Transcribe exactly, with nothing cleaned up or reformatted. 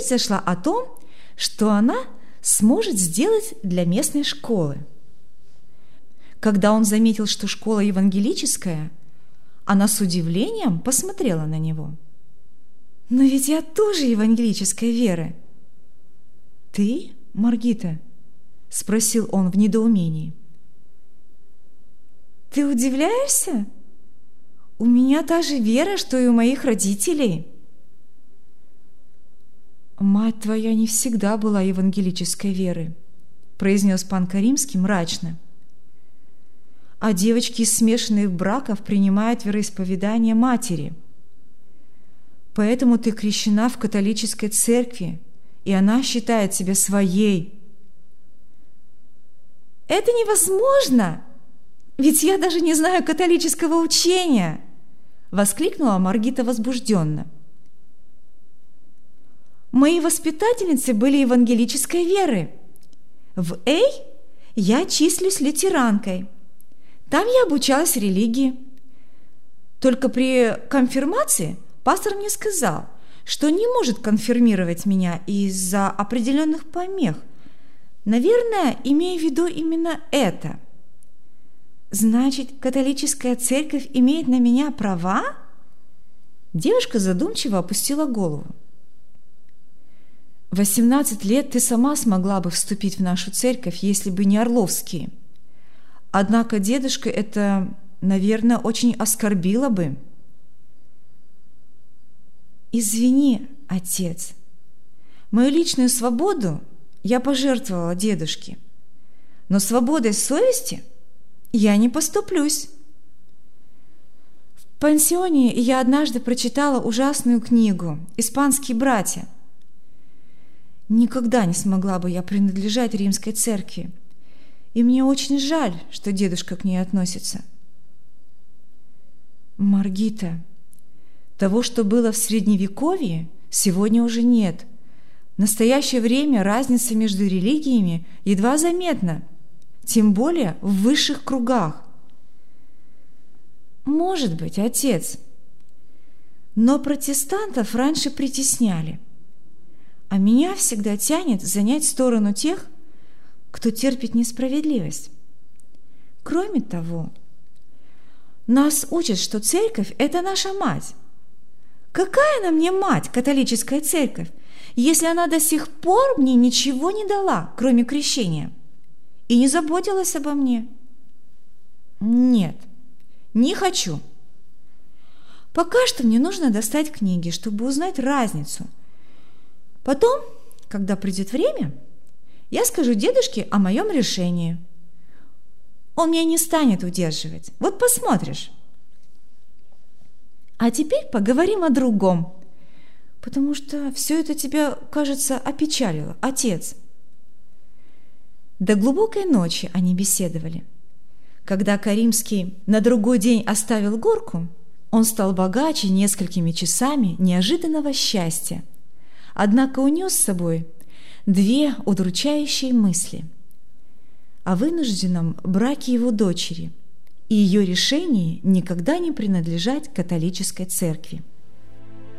речь зашла о том, что она сможет сделать для местной школы. Когда он заметил, что школа евангелическая, она с удивлением посмотрела на него. «Но ведь я тоже евангелической веры». «Ты, Маргита?» – спросил он в недоумении. «Ты удивляешься? У меня та же вера, что и у моих родителей». «Мать твоя не всегда была евангелической веры», – произнес пан Каримский мрачно. «А девочки из смешанных браков принимают вероисповедание матери. Поэтому ты крещена в католической церкви, и она считает себя своей». «Это невозможно! Ведь я даже не знаю католического учения!» – воскликнула Маргита возбужденно. «Мои воспитательницы были евангелической веры. В Эй я числюсь лютеранкой. Там я обучалась религии. Только при конфирмации пастор мне сказал, что не может конфирмировать меня из-за определенных помех. Наверное, имея в виду именно это. Значит, католическая церковь имеет на меня права?» Девушка задумчиво опустила голову. «В восемнадцать лет ты сама смогла бы вступить в нашу церковь, если бы не Орловские. Однако дедушка это, наверное, очень оскорбило бы». «Извини, отец, мою личную свободу я пожертвовала дедушке, но свободой совести я не поступлюсь. В пансионе я однажды прочитала ужасную книгу «Испанские братья». Никогда не смогла бы я принадлежать римской церкви, и мне очень жаль, что дедушка к ней относится». «Маргита, того, что было в Средневековье, сегодня уже нет. В настоящее время разница между религиями едва заметна, тем более в высших кругах». «Может быть, отец, но протестантов раньше притесняли, а меня всегда тянет занять сторону тех, кто терпит несправедливость. Кроме того, нас учат, что церковь – это наша мать. Какая она мне мать, католическая церковь, если она до сих пор мне ничего не дала, кроме крещения, и не заботилась обо мне? Нет, не хочу. Пока что мне нужно достать книги, чтобы узнать разницу. Потом, когда придет время, я скажу дедушке о моем решении. Он меня не станет удерживать. Вот посмотришь. А теперь поговорим о другом, потому что все это тебя, кажется, опечалило, отец». До глубокой ночи они беседовали. Когда Каримский на другой день оставил горку, он стал богаче несколькими часами неожиданного счастья, однако унес с собой две удручающие мысли: о вынужденном браке его дочери и ее решении никогда не принадлежать католической церкви.